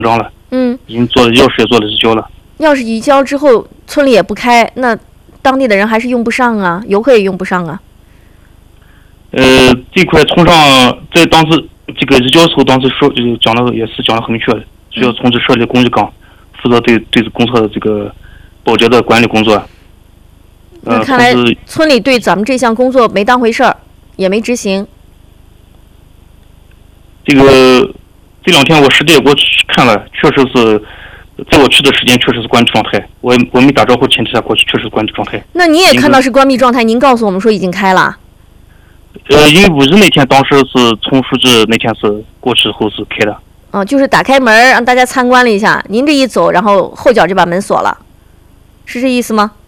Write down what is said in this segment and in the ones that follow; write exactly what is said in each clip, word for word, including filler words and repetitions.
章了， 嗯， 已经做了钥匙也做了移交了。 钥匙移交之后，村里也不开，那当地的人还是用不上啊，游客也用不上啊。 呃，这块村上在当时这个移交时候，当时说就讲的也是讲的很明确的，需要从事设立工艺岗，负责对对公厕的这个保洁的管理工作。 呃，那看来村里对咱们这项工作没当回事儿，也没执行。 这个这两天我实地我去看了，确实是，在我去的时间确实是关闭状态。我我没打招呼前提下过去，确实是关闭状态。 那你也看到是关闭状态，您告诉我们说已经开了。 呃，因为五日那天当时是村书记那天是过去后是开的。 哦，就是打开门让大家参观了一下，您这一走，然后后脚就把门锁了，是这意思吗？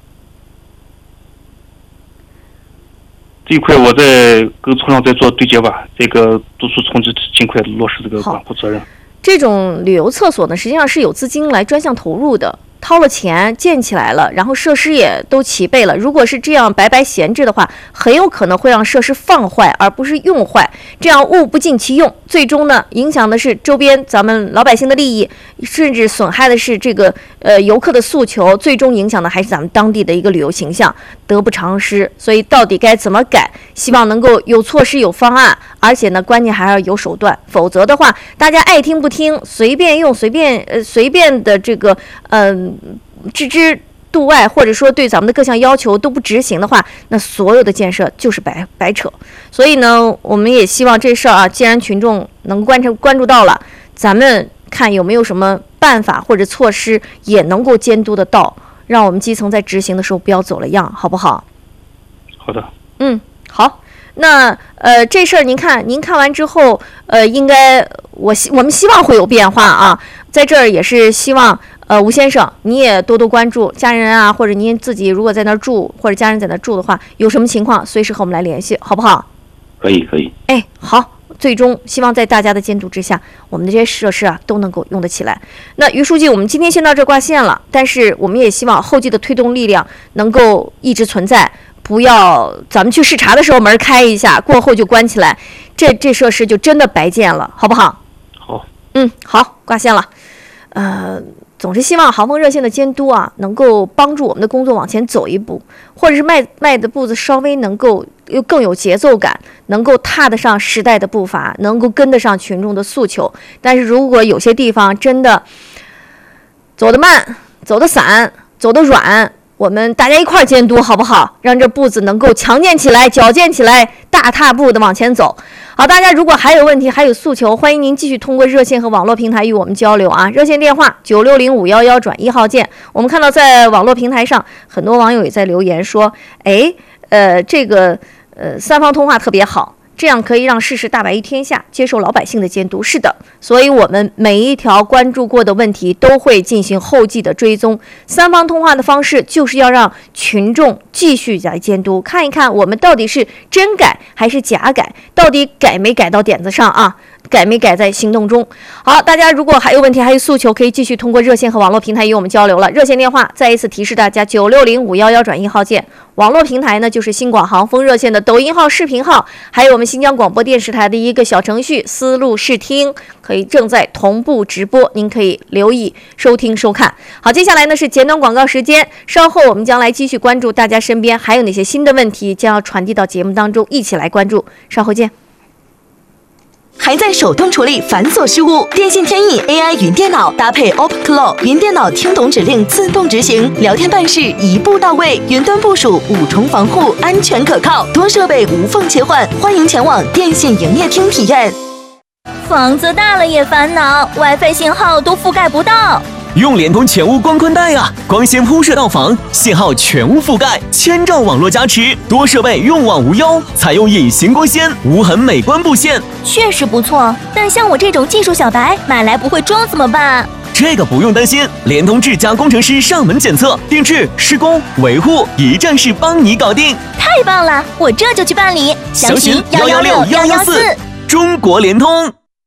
这一块我在跟村上在做对接吧，这个督促村级尽快落实这个管护责任。 这种旅游厕所呢，实际上是有资金来专项投入的，掏了钱建起来了，然后设施也都齐备了。如果是这样白白闲置的话，很有可能会让设施放坏，而不是用坏。这样物不尽其用，最终呢，影响的是周边咱们老百姓的利益，甚至损害的是这个呃游客的诉求，最终影响的还是咱们当地的一个旅游形象，得不偿失。所以到底该怎么改？希望能够有措施、有方案，而且呢，关键还要有手段。否则的话，大家爱听不听，随便用、随便呃随便的这个嗯。呃置之度外，或者说对咱们的各项要求都不执行的话，那所有的建设就是白白扯。所以呢，我们也希望这事儿啊，既然群众能关注关注到了，咱们看有没有什么办法或者措施也能够监督得到，让我们基层在执行的时候不要走了样，好不好？ 好的。 嗯，好。那呃，这事儿您看，您看完之后，呃，应该我希我们希望会有变化啊，在这儿也是希望。呃，吴先生，你也多多关注家人啊，或者您自己如果在那儿住，或者家人在那儿住的话，有什么情况随时和我们来联系，好不好？ 可以，可以。 哎，好，最终希望在大家的监督之下，我们的这些设施啊都能够用得起来。那于书记，我们今天先到这儿挂线了，但是我们也希望后继的推动力量能够一直存在，不要咱们去视察的时候门开一下，过后就关起来，这这设施就真的白建了，好不好？ 好。 嗯，好，挂线了。呃。总是希望航风热线的监督啊，能够帮助我们的工作往前走一步，或者是迈迈的步子稍微能够又更有节奏感，能够踏得上时代的步伐，能够跟得上群众的诉求。但是如果有些地方真的走得慢、走得散、走得软，我们大家一块儿监督好不好？让这步子能够强健起来、矫健起来，大踏步的往前走。好，大家如果还有问题、还有诉求，欢迎您继续通过热线和网络平台与我们交流啊！热线电话九六零五幺幺转一号键。我们看到在网络平台上，很多网友也在留言说：“哎，呃，这个呃三方通话特别好。”这样可以让事实大白于天下，接受老百姓的监督。是的，所以我们每一条关注过的问题都会进行后继的追踪。三方通话的方式就是要让群众继续来监督，看一看我们到底是真改还是假改，到底改没改到点子上啊，改没改在行动中。好，大家如果还有问题还有诉求，可以继续通过热线和网络平台与我们交流了。热线电话再一次提示大家九六零五幺幺转一号键，网络平台呢就是新广航风热线的抖音号、视频号，还有我们新疆广播电视台的一个小程序思路视听，可以正在同步直播，您可以留意收听收看。好，接下来呢是简短广告时间，稍后我们将来继续关注大家身边还有哪些新的问题将要传递到节目当中，一起来关注，稍后见。 还在手动处理繁琐事务？电信天翼 A I 云电脑搭配 O P C L O， 云电脑听懂指令自动执行，聊天办事一步到位，云端部署五重防护，安全可靠，多设备无缝切换。欢迎前往电信营业厅体验。 房子大了也烦恼 ，WiFi 信号都覆盖不到。 用联通全屋光宽带啊，光纤铺设到房，信号全屋覆盖，千兆网络加持，多设备用网无忧，采用隐形光纤，无痕美观布线， 确实不错。但像我这种技术小白，买来不会装怎么办？ 这个不用担心，联通智家工程师上门检测、定制、施工、维护，一站式帮你搞定。 太棒了，我这就去办理。 详询幺幺六幺幺四，中国联通。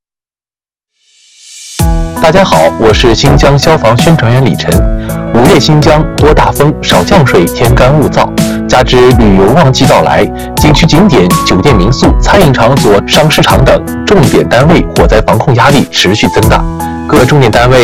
大家好，我是新疆消防宣传员李晨。午夜新疆多大风少降水，天干物燥，加之旅游旺季到来，景区景点、酒店民宿、餐饮场所、商市场等重点单位火灾防控压力持续增大。各重点单位